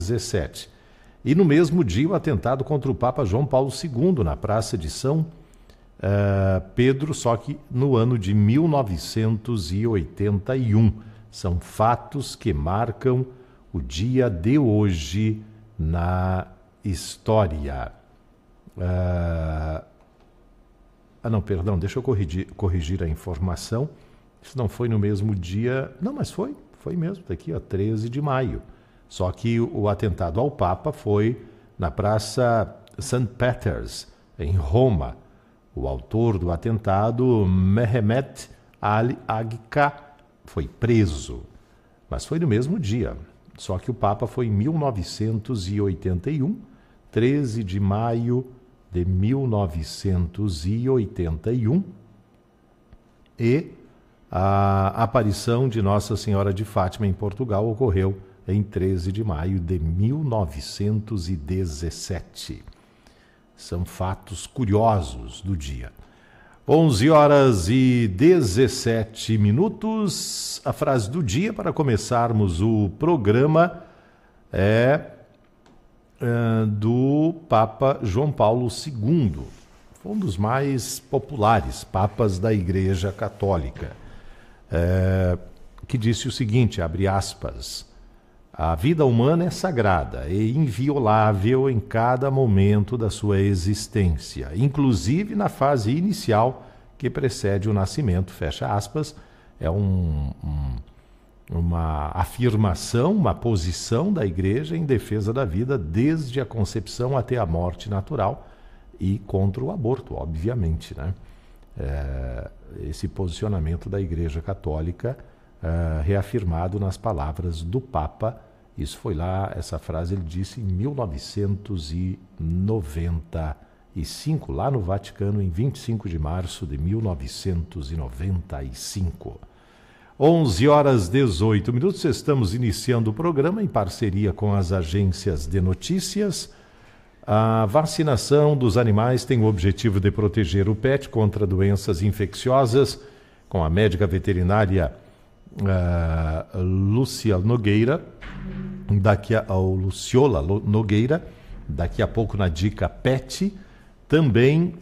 17. E no mesmo dia o atentado contra o Papa João Paulo II na Praça de São Pedro, só que no ano de 1981. São fatos que marcam o dia de hoje na história. Não, perdão, deixa eu corrigir a informação. Isso não foi no mesmo dia. Não, mas foi mesmo, está aqui, ó, 13 de maio. Só que o atentado ao Papa foi na Praça St. Peter's, em Roma. O autor do atentado, Mehmet Ali Agca, foi preso. Mas foi no mesmo dia. Só que o Papa foi em 1981, 13 de maio de 1981. E a aparição de Nossa Senhora de Fátima em Portugal ocorreu em 13 de maio de 1917. São fatos curiosos do dia. 11h17. A frase do dia para começarmos o programa é do Papa João Paulo II. Foi um dos mais populares papas da Igreja Católica. Que disse o seguinte, abre aspas: a vida humana é sagrada e inviolável em cada momento da sua existência, inclusive na fase inicial que precede o nascimento, fecha aspas. É uma afirmação, uma posição da Igreja em defesa da vida desde a concepção até a morte natural e contra o aborto, obviamente, né? Esse posicionamento da Igreja Católica reafirmado nas palavras do Papa. Isso foi lá, essa frase ele disse em 1995, lá no Vaticano, em 25 de março de 1995. 11h18. Estamos iniciando o programa em parceria com as agências de notícias. A vacinação dos animais tem o objetivo de proteger o pet contra doenças infecciosas, com a médica veterinária Luciola Nogueira, daqui a pouco na Dica Pet. Também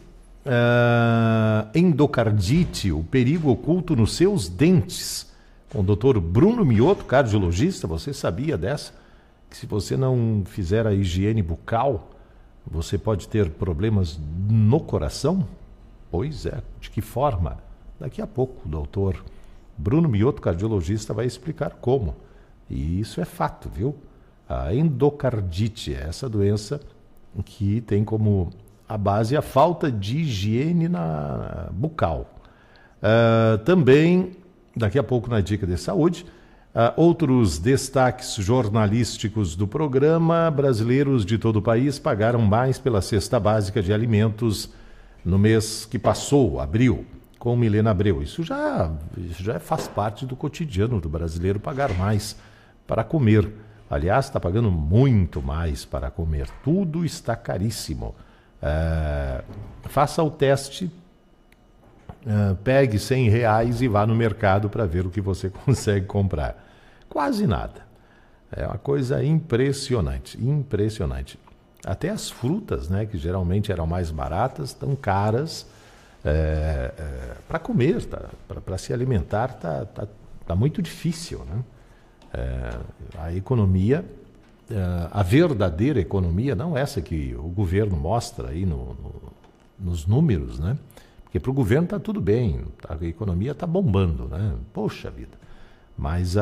endocardite, o perigo oculto nos seus dentes, com o Dr. Bruno Mioto, cardiologista. Você sabia dessa? Que se você não fizer a higiene bucal, você pode ter problemas no coração? Pois é, de que forma? Daqui a pouco o doutor Bruno Mioto, cardiologista, vai explicar como. E isso é fato, viu? A endocardite é essa doença que tem como a base a falta de higiene bucal. Também, daqui a pouco na Dica de Saúde, outros destaques jornalísticos do programa: brasileiros de todo o país pagaram mais pela cesta básica de alimentos no mês que passou, abril, com Milena Abreu. Isso já faz parte do cotidiano do brasileiro, pagar mais para comer. Aliás, está pagando muito mais para comer. Tudo está caríssimo. Faça o teste, pegue R$100 e vá no mercado para ver o que você consegue comprar. Quase nada. É uma coisa impressionante, impressionante. Até as frutas, né, que geralmente eram mais baratas, estão caras. Para comer, para se alimentar, tá muito difícil, né? A economia, a verdadeira economia, não essa que o governo mostra aí nos números, né? Porque para o governo está tudo bem, a economia está bombando, né? Poxa vida. Mas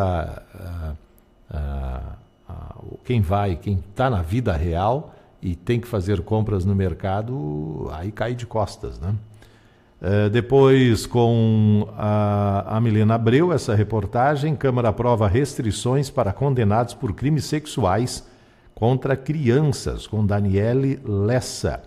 quem está na vida real e tem que fazer compras no mercado, aí cai de costas, né? Depois, com a Milena Abreu, essa reportagem: Câmara aprova restrições para condenados por crimes sexuais contra crianças, com Daniele Lessa.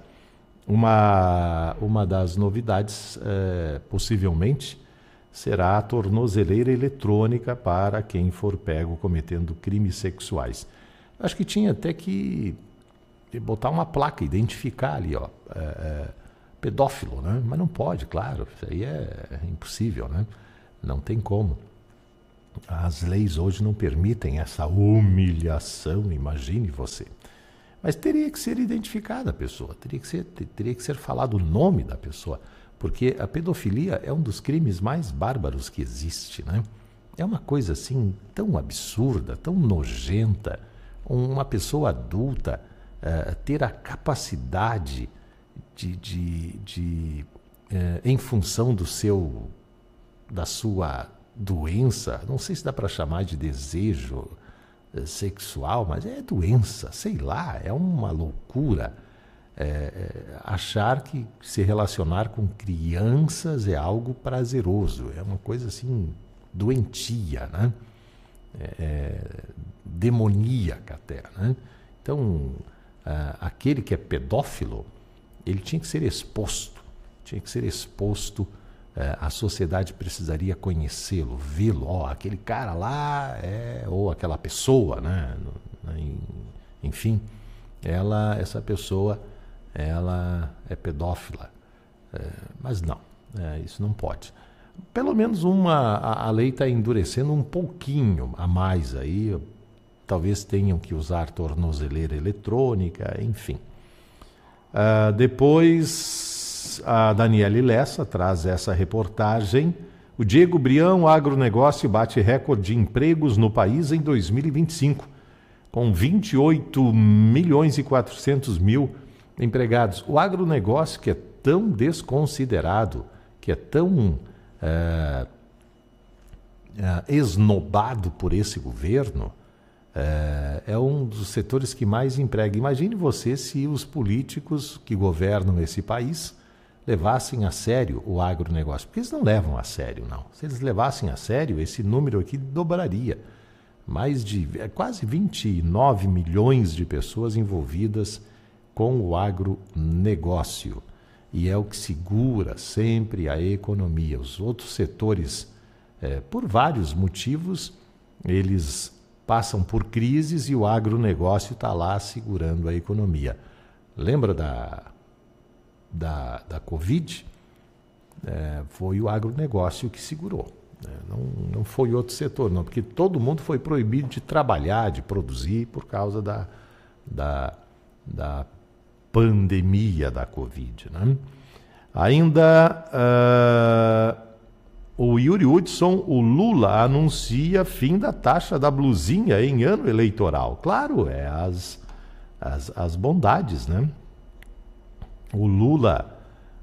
Uma das novidades, possivelmente, será a tornozeleira eletrônica para quem for pego cometendo crimes sexuais. Acho que tinha até que botar uma placa, identificar ali, ó, pedófilo, né? Mas não pode, claro, isso aí é impossível, né? Não tem como. As leis hoje não permitem essa humilhação, imagine você. Mas teria que ser identificada a pessoa, teria que ser falado o nome da pessoa, porque a pedofilia é um dos crimes mais bárbaros que existe, né? É uma coisa assim tão absurda, tão nojenta, uma pessoa adulta ter a capacidade em função da sua doença, não sei se dá para chamar de desejo sexual, mas é doença, sei lá, é uma loucura achar que se relacionar com crianças é algo prazeroso, é uma coisa assim doentia, né? Demoníaca até, né? Então, aquele que é pedófilo, ele tinha que ser exposto, a sociedade precisaria conhecê-lo, vê-lo, aquele cara lá ou aquela pessoa, né? Enfim, essa pessoa, ela é pedófila, mas não, isso não pode. Pelo menos a lei está endurecendo um pouquinho a mais aí, talvez tenham que usar tornozeleira eletrônica, enfim. Depois, a Daniele Lessa traz essa reportagem. O Diego Brião, o agronegócio bate recorde de empregos no país em 2025, com 28.400.000 empregados. O agronegócio, que é tão desconsiderado, que é tão esnobado por esse governo, é um dos setores que mais emprega. Imagine você se os políticos que governam esse país levassem a sério o agronegócio, porque eles não levam a sério, não. Se eles levassem a sério, esse número aqui dobraria. Quase 29 milhões de pessoas envolvidas com o agronegócio. E é o que segura sempre a economia. Os outros setores, por vários motivos, eles passam por crises e o agronegócio está lá segurando a economia. Lembra da Covid? Foi o agronegócio que segurou. Não foi outro setor, não, porque todo mundo foi proibido de trabalhar, de produzir por causa da pandemia da Covid, né? Ainda o Yuri Hudson, o Lula anuncia fim da taxa da blusinha em ano eleitoral. Claro, as bondades, né? O Lula,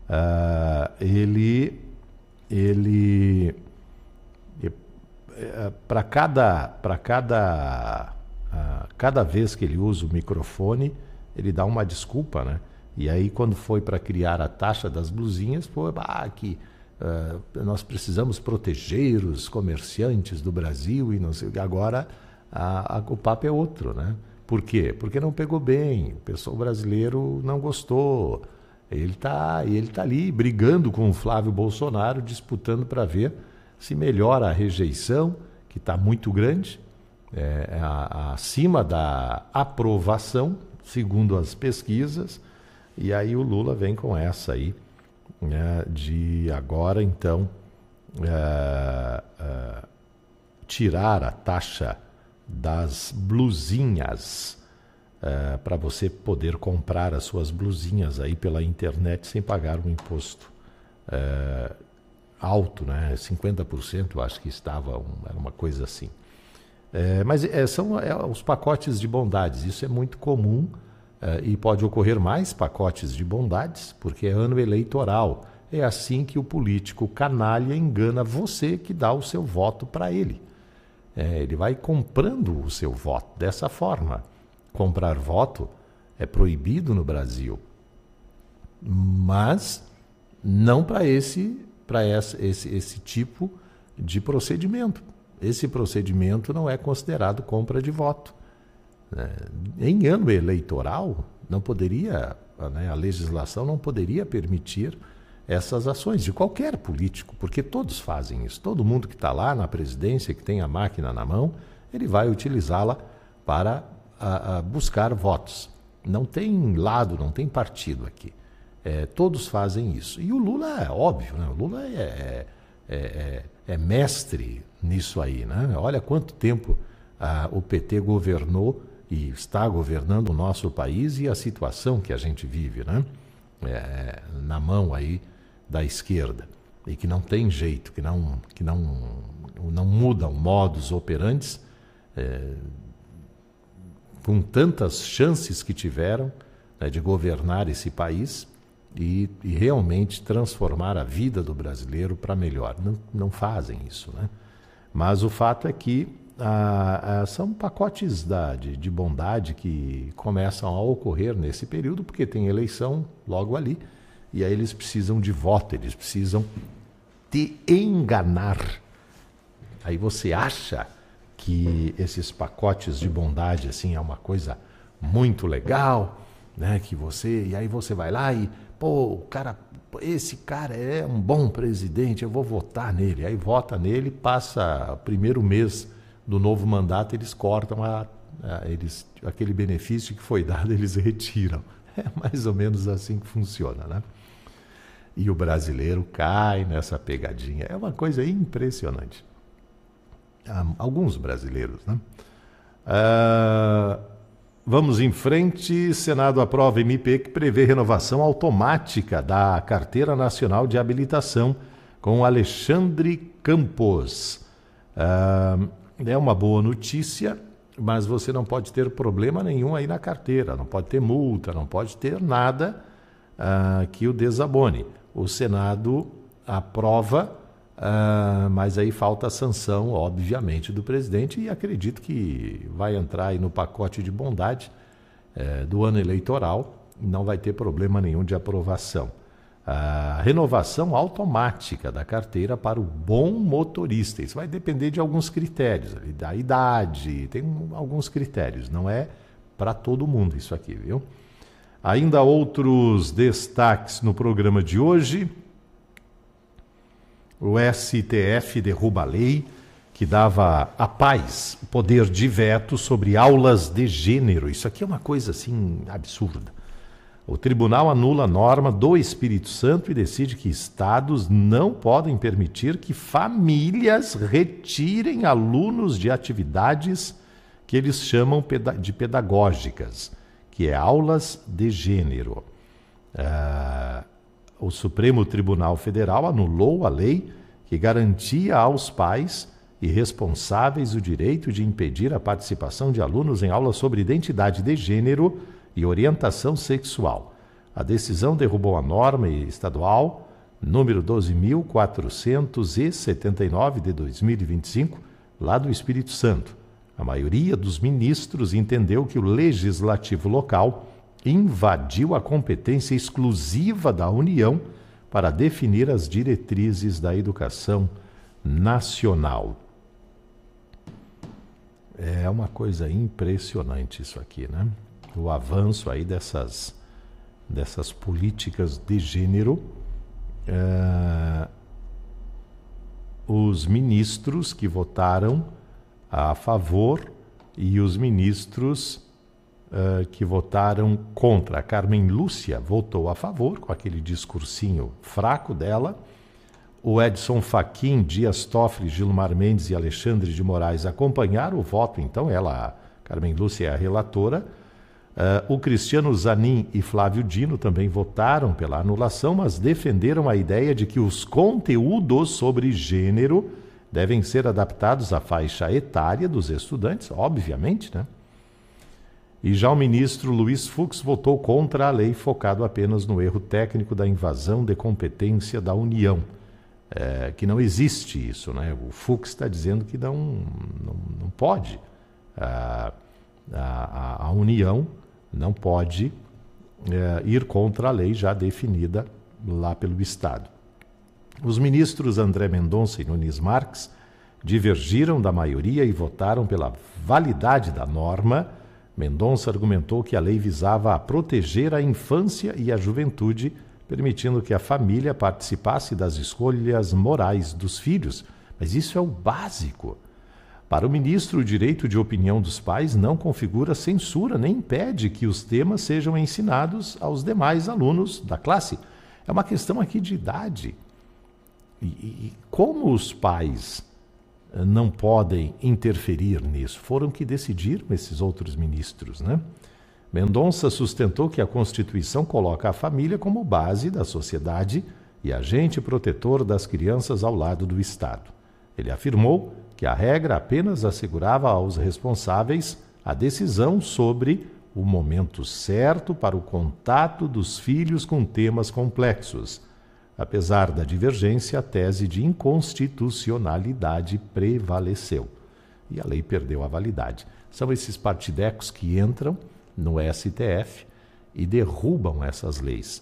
cada vez que ele usa o microfone, ele dá uma desculpa, né? E aí, quando foi para criar a taxa das blusinhas, nós precisamos proteger os comerciantes do Brasil e não sei. Agora, o papo é outro, né? Por quê? Porque não pegou bem, o pessoal brasileiro não gostou. Ele tá ali brigando com o Flávio Bolsonaro, disputando para ver se melhora a rejeição, que está muito grande, acima da aprovação, segundo as pesquisas, e aí o Lula vem com essa aí, né, de agora, então, tirar a taxa das blusinhas, para você poder comprar as suas blusinhas aí pela internet sem pagar um imposto alto, né? 50%, eu acho que era uma coisa assim. Mas são os pacotes de bondades, isso é muito comum, e pode ocorrer mais pacotes de bondades, porque é ano eleitoral. É assim que o político canalha engana você que dá o seu voto para ele. Ele vai comprando o seu voto dessa forma. Comprar voto é proibido no Brasil, mas não para esse tipo de procedimento. Esse procedimento não é considerado compra de voto. Em ano eleitoral, não poderia, a legislação não poderia permitir essas ações de qualquer político, porque todos fazem isso. Todo mundo que está lá na presidência, que tem a máquina na mão, ele vai utilizá-la para buscar votos. Não tem lado, não tem partido aqui. Todos fazem isso. E o Lula é óbvio, né? O Lula é mestre nisso aí, né? Olha quanto tempo o PT governou e está governando o nosso país e a situação que a gente vive, né? Na mão aí da esquerda, e que não tem jeito, que não mudam modus operantes, com tantas chances que tiveram, né, de governar esse país e realmente transformar a vida do brasileiro para melhor. Não fazem isso, né? Mas o fato é que são pacotes de bondade que começam a ocorrer nesse período, porque tem eleição logo ali, e aí eles precisam de voto, eles precisam te enganar. Aí você acha que esses pacotes de bondade assim é uma coisa muito legal, né? E aí você vai lá e, esse cara é um bom presidente, eu vou votar nele. Aí vota nele, passa o primeiro mês do novo mandato, eles cortam aquele benefício que foi dado, eles retiram. É mais ou menos assim que funciona, né? E o brasileiro cai nessa pegadinha. É uma coisa impressionante. Alguns brasileiros, né? Vamos em frente. Senado aprova MP que prevê renovação automática da Carteira Nacional de Habilitação com Alexandre Campos. É uma boa notícia, mas você não pode ter problema nenhum aí na carteira, não pode ter multa, não pode ter nada que o desabone. O Senado aprova, mas aí falta a sanção, obviamente, do presidente, e acredito que vai entrar aí no pacote de bondade do ano eleitoral, não vai ter problema nenhum de aprovação. A renovação automática da carteira para o bom motorista. Isso vai depender de alguns critérios, da idade, tem alguns critérios, não é para todo mundo isso aqui, viu? Ainda outros destaques no programa de hoje. O STF derruba a lei que dava à paz o poder de veto sobre aulas de gênero. Isso aqui é uma coisa assim absurda. O tribunal anula a norma do Espírito Santo e decide que estados não podem permitir que famílias retirem alunos de atividades que eles chamam de pedagógicas, que é aulas de gênero. O Supremo Tribunal Federal anulou a lei que garantia aos pais e responsáveis o direito de impedir a participação de alunos em aulas sobre identidade de gênero e orientação sexual. A decisão derrubou a norma estadual número 12.479 de 2025, lá do Espírito Santo. A maioria dos ministros entendeu que o legislativo local invadiu a competência exclusiva da União para definir as diretrizes da educação nacional. É uma coisa impressionante isso aqui, né? O avanço aí dessas políticas de gênero. Os ministros que votaram a favor e os ministros que votaram contra. A Carmen Lúcia votou a favor, com aquele discursinho fraco dela. O Edson Fachin, Dias Toffoli, Gilmar Mendes e Alexandre de Moraes acompanharam o voto, então a Carmen Lúcia é a relatora. O Cristiano Zanin e Flávio Dino também votaram pela anulação, mas defenderam a ideia de que os conteúdos sobre gênero devem ser adaptados à faixa etária dos estudantes, obviamente, né? E já o ministro Luiz Fux votou contra a lei, focado apenas no erro técnico da invasão de competência da União. Que não existe isso, né? O Fux está dizendo que não pode. A União não pode ir contra a lei já definida lá pelo Estado. Os ministros André Mendonça e Nunes Marques divergiram da maioria e votaram pela validade da norma. Mendonça argumentou que a lei visava a proteger a infância e a juventude, permitindo que a família participasse das escolhas morais dos filhos. Mas isso é o básico. Para o ministro, o direito de opinião dos pais não configura censura, nem impede que os temas sejam ensinados aos demais alunos da classe. É uma questão aqui de idade. E como os pais não podem interferir nisso? Foram que decidiram esses outros ministros, né? Mendonça sustentou que a Constituição coloca a família como base da sociedade e agente protetor das crianças ao lado do Estado. Ele afirmou que a regra apenas assegurava aos responsáveis a decisão sobre o momento certo para o contato dos filhos com temas complexos. Apesar da divergência, a tese de inconstitucionalidade prevaleceu e a lei perdeu a validade. São esses partidecos que entram no STF e derrubam essas leis.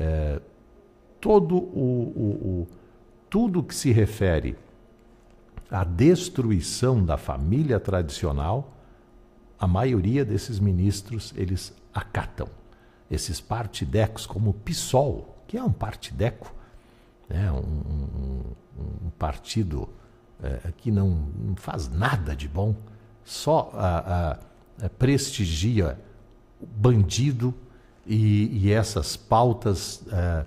Tudo que se refere à destruição da família tradicional, a maioria desses ministros, eles acatam. Esses partidecos, como o PSOL, que é um partideco, né? um partido que não faz nada de bom, só prestigia bandido e essas pautas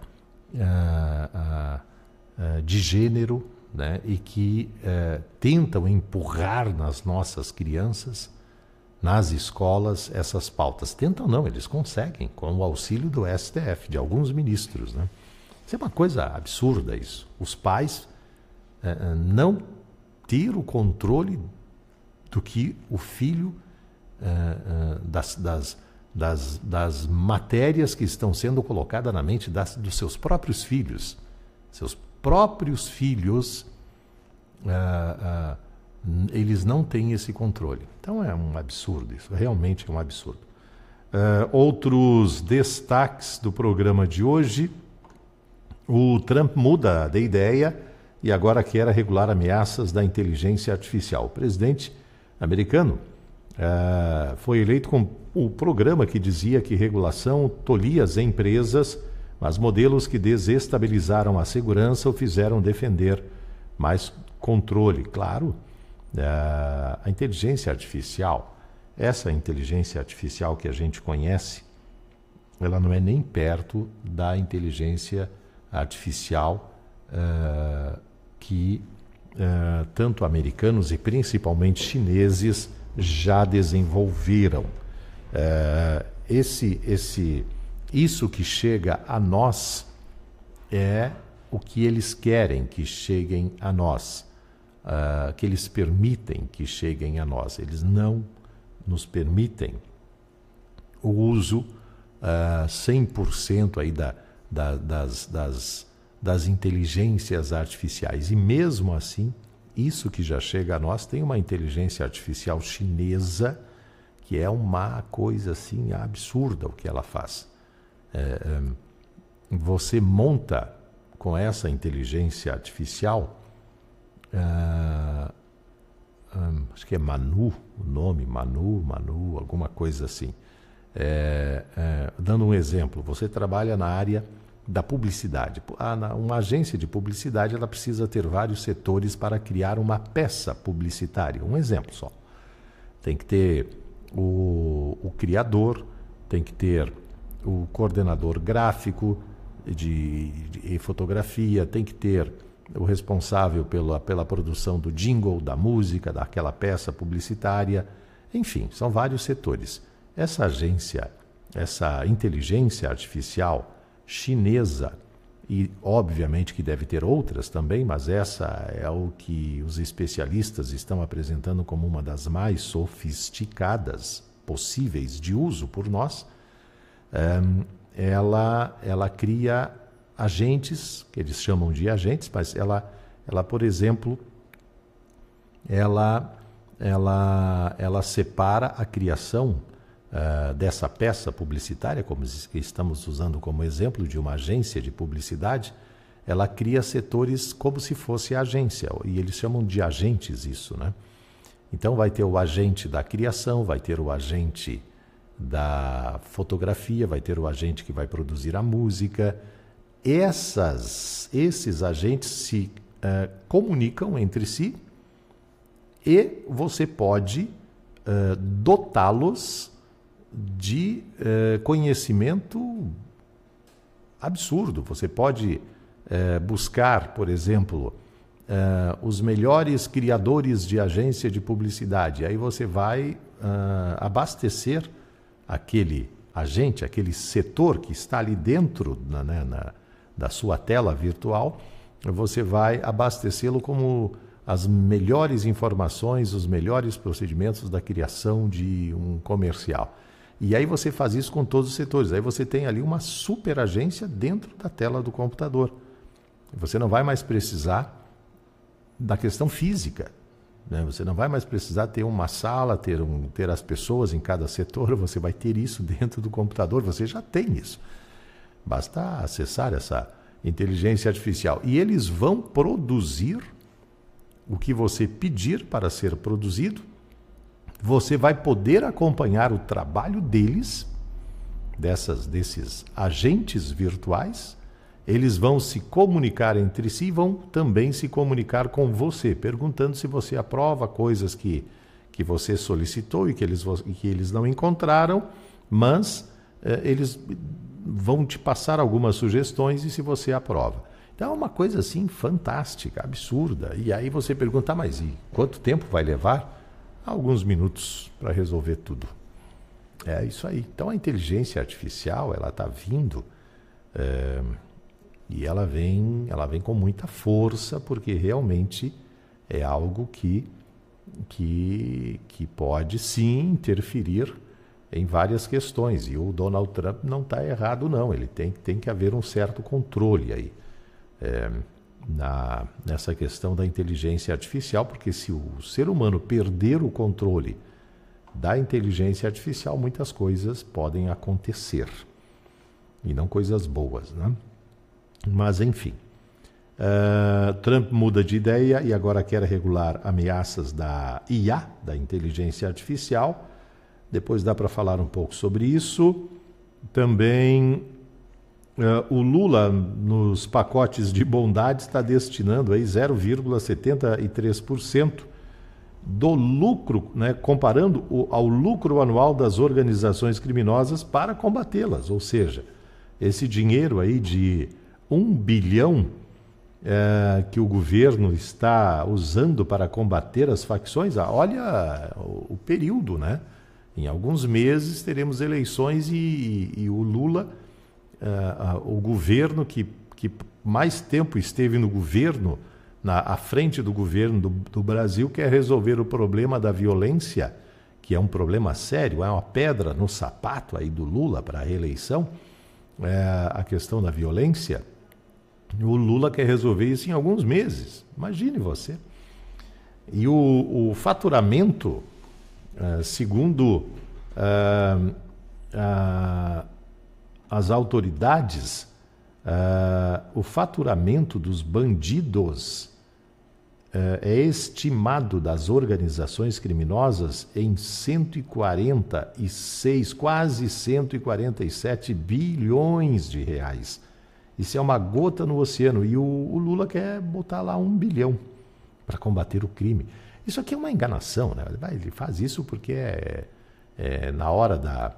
de gênero, né? E que tentam empurrar nas nossas crianças, nas escolas, essas pautas. Tentam não, eles conseguem, com o auxílio do STF, de alguns ministros, né? Isso é uma coisa absurda, isso. Os pais não ter o controle do que o filho, das matérias que estão sendo colocadas na mente dos seus próprios filhos. Seus próprios filhos, eles não têm esse controle. Então é um absurdo isso, realmente é um absurdo. Outros destaques do programa de hoje: o Trump muda de ideia e agora quer regular ameaças da inteligência artificial. O presidente americano foi eleito com o programa que dizia que regulação tolia as empresas, mas modelos que desestabilizaram a segurança o fizeram defender mais controle. Claro, a inteligência artificial, essa inteligência artificial que a gente conhece, ela não é nem perto da inteligência artificial que tanto americanos e principalmente chineses já desenvolveram. Isso que chega a nós é o que eles querem que cheguem a nós, que eles permitem que cheguem a nós. Eles não nos permitem o uso 100% aí das inteligências artificiais. E mesmo assim, isso que já chega a nós, tem uma inteligência artificial chinesa que é uma coisa assim absurda o que ela faz. Você monta com essa inteligência artificial, acho que é Manu, o nome, Manu, alguma coisa assim. Dando um exemplo, você trabalha na área da publicidade. Uma agência de publicidade, ela precisa ter vários setores para criar uma peça publicitária. Um exemplo só. Tem que ter o criador, tem que ter o coordenador gráfico de fotografia, tem que ter o responsável pela produção do jingle, da música, daquela peça publicitária. Enfim, são vários setores. Essa agência, essa inteligência artificial chinesa, e obviamente que deve ter outras também, mas essa é o que os especialistas estão apresentando como uma das mais sofisticadas possíveis de uso por nós. Ela cria agentes, que eles chamam de agentes, mas ela por exemplo, ela separa a criação dessa peça publicitária, como estamos usando como exemplo de uma agência de publicidade. Ela cria setores como se fosse a agência, e eles chamam de agentes isso, né? Então vai ter o agente da criação, vai ter o agente da fotografia, vai ter o agente que vai produzir a música. Esses agentes se comunicam entre si e você pode dotá-los de conhecimento absurdo. Você pode buscar, por exemplo, os melhores criadores de agência de publicidade. Aí você vai abastecer aquele agente, aquele setor que está ali dentro da sua tela virtual, você vai abastecê-lo como as melhores informações, os melhores procedimentos da criação de um comercial. E aí você faz isso com todos os setores. Aí você tem ali uma super agência dentro da tela do computador. Você não vai mais precisar da questão física, né? Você não vai mais precisar ter uma sala, ter as pessoas em cada setor. Você vai ter isso dentro do computador. Você já tem isso. Basta acessar essa inteligência artificial. E eles vão produzir o que você pedir para ser produzido. Você vai poder acompanhar o trabalho deles, desses agentes virtuais. Eles vão se comunicar entre si e vão também se comunicar com você, perguntando se você aprova coisas que você solicitou e que eles não encontraram, mas eles vão te passar algumas sugestões e se você aprova. Então é uma coisa assim fantástica, absurda. E aí você pergunta, mas e quanto tempo vai levar? Alguns minutos para resolver tudo. É isso aí. Então a inteligência artificial, ela está vindo e ela vem com muita força, porque realmente é algo que pode sim interferir em várias questões. E o Donald Trump não está errado, não. Ele tem que haver um certo controle aí nessa questão da inteligência artificial, porque se o ser humano perder o controle da inteligência artificial, muitas coisas podem acontecer. E não coisas boas, né? Mas, enfim. Trump muda de ideia e agora quer regular ameaças da IA, da inteligência artificial. Depois dá para falar um pouco sobre isso. Também o Lula, nos pacotes de bondade, está destinando aí 0,73% do lucro, né, comparando ao lucro anual das organizações criminosas para combatê-las. Ou seja, esse dinheiro aí de 1 bilhão que o governo está usando para combater as facções, olha o período, né? Em alguns meses teremos eleições e o Lula, o governo que mais tempo esteve no governo, à frente do governo do Brasil, quer resolver o problema da violência, que é um problema sério, é uma pedra no sapato aí do Lula para a reeleição, a questão da violência. O Lula quer resolver isso em alguns meses, imagine você. E o faturamento, segundo as autoridades, o faturamento dos bandidos é estimado das organizações criminosas em 146, quase 147 bilhões de reais. Isso é uma gota no oceano. E o Lula quer botar lá 1 bilhão para combater o crime. Isso aqui é uma enganação, né? Ele faz isso porque na hora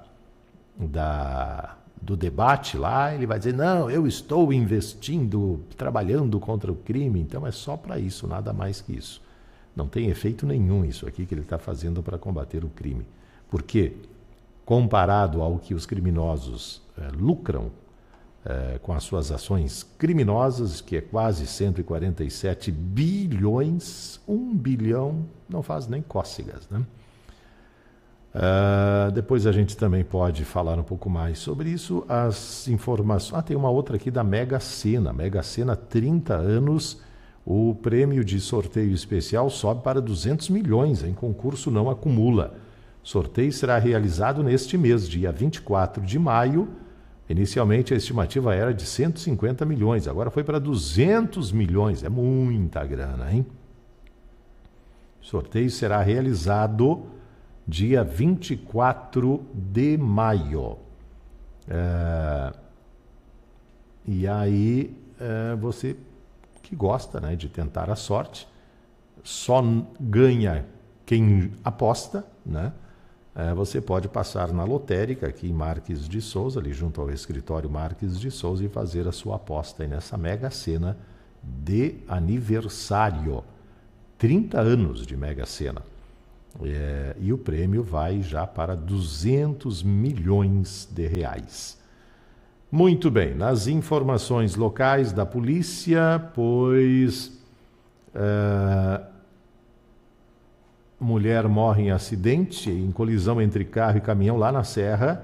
do debate lá, ele vai dizer, não, eu estou investindo, trabalhando contra o crime. Então é só para isso, nada mais que isso. Não tem efeito nenhum isso aqui que ele está fazendo para combater o crime. Porque, comparado ao que os criminosos lucram com as suas ações criminosas, que é quase 147 bilhões, 1 bilhão não faz nem cócegas, né? Depois a gente também pode falar um pouco mais sobre isso. As informações... tem uma outra aqui da Mega Sena. Mega Sena, 30 anos, o prêmio de sorteio especial sobe para 200 milhões, em concurso não acumula. Sorteio será realizado neste mês, dia 24 de maio. Inicialmente a estimativa era de 150 milhões, agora foi para 200 milhões. É muita grana, hein? O sorteio será realizado dia 24 de maio. E aí, você que gosta, né, de tentar a sorte, só ganha quem aposta, né? você pode passar na lotérica aqui em Marques de Souza, ali junto ao escritório Marques de Souza, e fazer a sua aposta aí nessa Mega Sena de aniversário. 30 anos de Mega Sena. E o prêmio vai já para 200 milhões de reais. Muito bem, nas informações locais da polícia, pois mulher morre em acidente, em colisão entre carro e caminhão lá na Serra,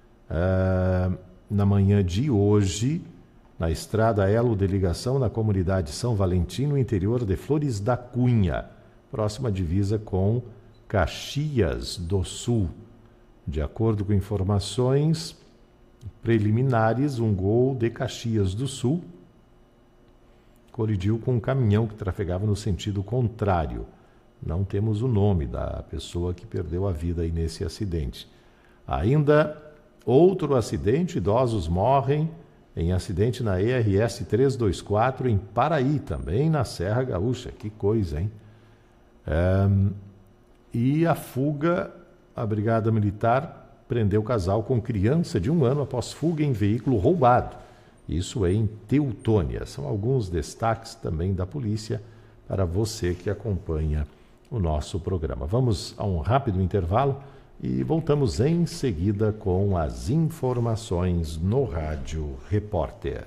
na manhã de hoje, na estrada Elo de ligação na comunidade São Valentim, no interior de Flores da Cunha, próxima divisa com Caxias do Sul. De acordo com informações preliminares, um Gol de Caxias do Sul colidiu com um caminhão que trafegava no sentido contrário. Não temos o nome da pessoa que perdeu a vida aí nesse acidente. Ainda outro acidente, idosos morrem em acidente na ERS 324 em Paraí, também na Serra Gaúcha. Que coisa, hein? E a fuga, a Brigada Militar prendeu o casal com criança de 1 ano após fuga em veículo roubado. Isso é em Teutônia. São alguns destaques também da polícia para você que acompanha o nosso programa. Vamos a um rápido intervalo e voltamos em seguida com as informações no Rádio Repórter.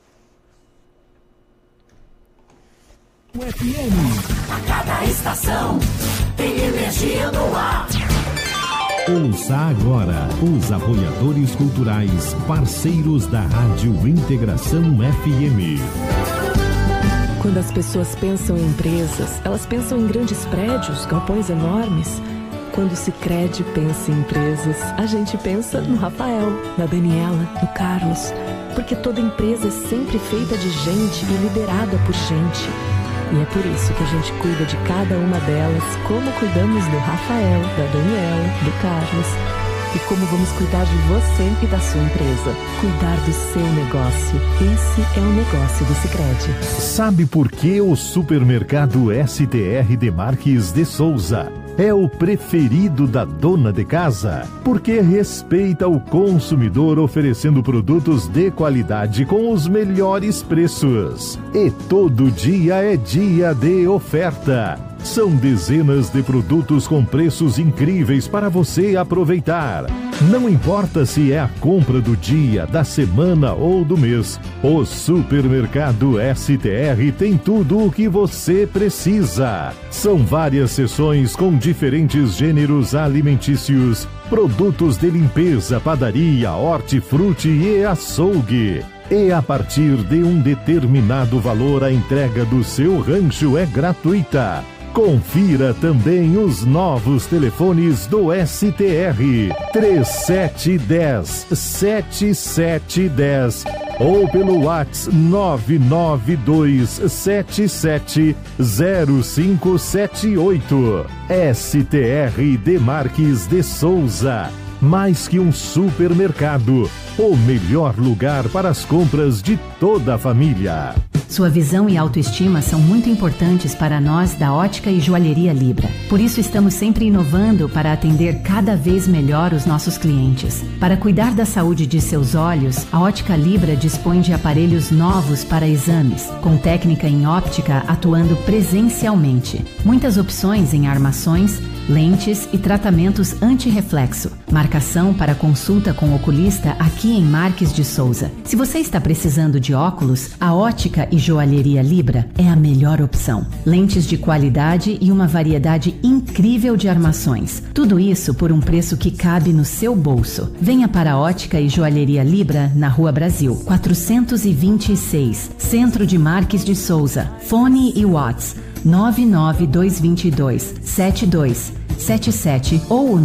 A cada estação tem energia no ar. Ouça agora os apoiadores culturais, parceiros da Rádio Integração FM. Quando as pessoas pensam em empresas, elas pensam em grandes prédios, galpões enormes. Quando o Sicredi pensa em empresas, a gente pensa no Rafael, na Daniela, no Carlos. Porque toda empresa é sempre feita de gente e liderada por gente. E é por isso que a gente cuida de cada uma delas, como cuidamos do Rafael, da Daniela, do Carlos. E como vamos cuidar de você e da sua empresa. Cuidar do seu negócio. Esse é o negócio do Sicredi. Sabe por que o supermercado STR de Marques de Souza é o preferido da dona de casa? Porque respeita o consumidor, oferecendo produtos de qualidade com os melhores preços. E todo dia é dia de oferta. São dezenas de produtos com preços incríveis para você aproveitar. Não importa se é a compra do dia, da semana ou do mês, o supermercado STR tem tudo o que você precisa. São várias seções com diferentes gêneros alimentícios, produtos de limpeza, padaria, hortifruti e açougue. E a partir de um determinado valor, a entrega do seu rancho é gratuita. Confira também os novos telefones do STR, 3710-7710 ou pelo WhatsApp 992770578. STR de Marques de Souza, mais que um supermercado, o melhor lugar para as compras de toda a família. Sua visão e autoestima são muito importantes para nós da Ótica e Joalheria Libra. Por isso estamos sempre inovando para atender cada vez melhor os nossos clientes. Para cuidar da saúde de seus olhos, a Ótica Libra dispõe de aparelhos novos para exames, com técnica em óptica atuando presencialmente. Muitas opções em armações, lentes e tratamentos anti-reflexo. Marcação para consulta com oculista aqui em Marques de Souza. Se você está precisando de óculos, a Ótica e Joalheria Libra é a melhor opção. Lentes de qualidade e uma variedade incrível de armações. Tudo isso por um preço que cabe no seu bolso. Venha para a Ótica e Joalheria Libra, na Rua Brasil, 426, Centro de Marques de Souza. Fone e WhatsApp 99222-7277 ou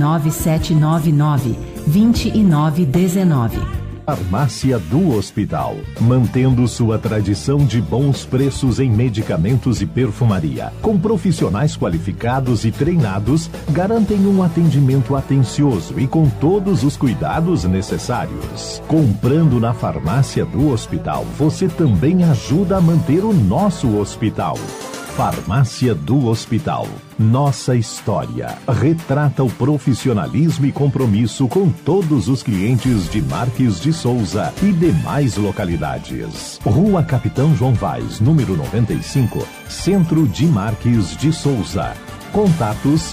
99799-2919. Farmácia do Hospital, mantendo sua tradição de bons preços em medicamentos e perfumaria. Com profissionais qualificados e treinados, garantem um atendimento atencioso e com todos os cuidados necessários. Comprando na Farmácia do Hospital, você também ajuda a manter o nosso hospital. Farmácia do Hospital. Nossa história retrata o profissionalismo e compromisso com todos os clientes de Marques de Souza e demais localidades. Rua Capitão João Vaz, número 95, Centro de Marques de Souza. Contatos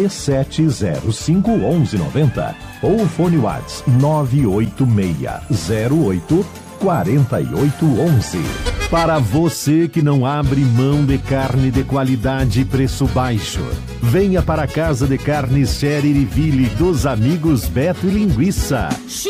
3705-1190 ou fone WhatsApp 98608-4811. Para você que não abre mão de carne de qualidade e preço baixo, venha para a Casa de Carnes Xeririville dos amigos Beto e Linguiça.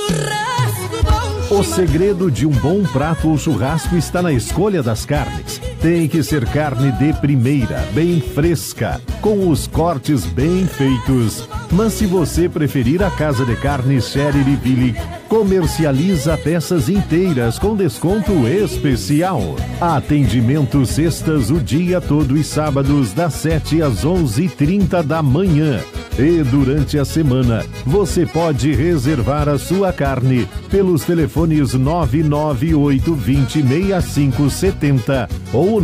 O segredo de um bom prato ou churrasco está na escolha das carnes. Tem que ser carne de primeira, bem fresca, com os cortes bem feitos. Mas se você preferir, a Casa de Carnes Xeririville comercializa peças inteiras com desconto especial. Atendimento sextas o dia todo e sábados das 7 às 11h30 da manhã. E durante a semana, você pode reservar a sua carne pelos telefones 998-20-6570 ou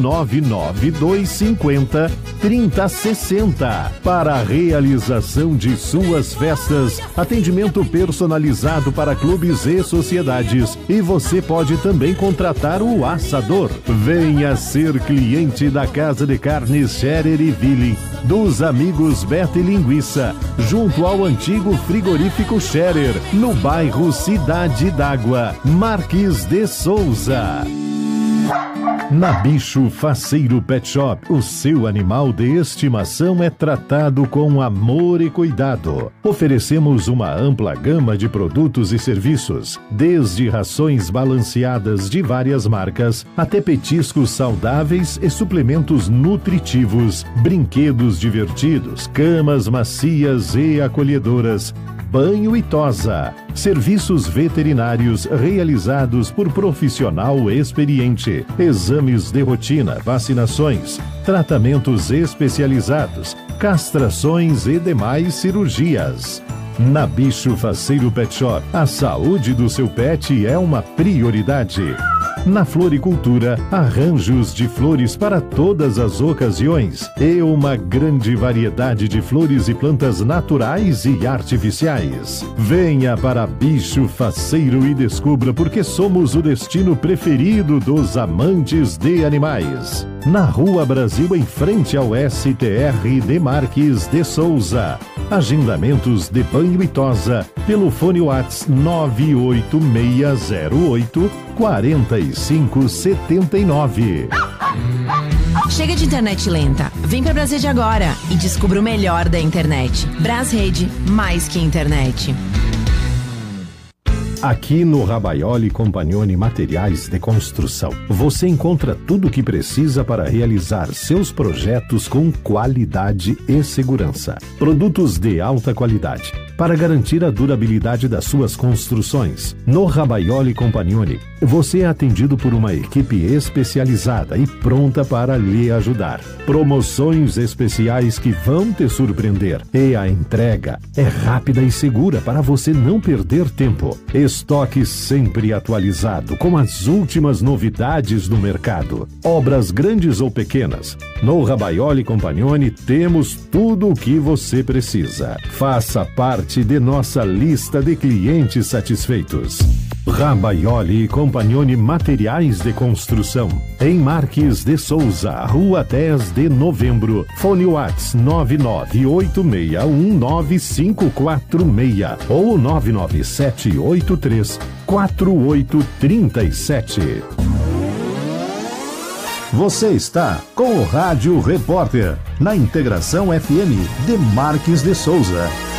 99250-3060. Para a realização de suas festas, atendimento personalizado para clubes e sociedades. E você pode também contratar o assador. Venha ser cliente da Casa de Carnes Xeririville, dos amigos Beto e Linguiça, junto ao antigo frigorífico Scherer, no bairro Cidade d'Água, Marques de Souza. Na Bicho Faceiro Pet Shop, o seu animal de estimação é tratado com amor e cuidado. Oferecemos uma ampla gama de produtos e serviços, desde rações balanceadas de várias marcas, até petiscos saudáveis e suplementos nutritivos, brinquedos divertidos, camas macias e acolhedoras, banho e tosa, serviços veterinários realizados por profissional experiente, exames de rotina, vacinações, tratamentos especializados, castrações e demais cirurgias. Na Bicho Faceiro Pet Shop, a saúde do seu pet é uma prioridade. Na floricultura, arranjos de flores para todas as ocasiões e uma grande variedade de flores e plantas naturais e artificiais. Venha para Bicho Faceiro e descubra porque somos o destino preferido dos amantes de animais. Na Rua Brasil, em frente ao STR de Marques de Souza. Agendamentos de banho e tosa pelo fone WhatsApp 98608-4579. Chega de internet lenta. Vem pra Brasrede agora e descubra o melhor da internet. Brasrede, mais que internet. Aqui no Rabaioli Compagnoni Materiais de Construção, você encontra tudo o que precisa para realizar seus projetos com qualidade e segurança. Produtos de alta qualidade para garantir a durabilidade das suas construções. No Rabaioli Compagnoni, você é atendido por uma equipe especializada e pronta para lhe ajudar. Promoções especiais que vão te surpreender. E a entrega é rápida e segura para você não perder tempo. Estoque sempre atualizado com as últimas novidades do mercado. Obras grandes ou pequenas. No Rabaioli Compagnoni temos tudo o que você precisa. Faça parte de nossa lista de clientes satisfeitos. Rabaioli Compagnoni Materiais de Construção, em Marques de Souza, Rua 10 de Novembro, fone WhatsApp 998619546 ou 997834837. Você está com o Rádio Repórter, na Integração FM de Marques de Souza.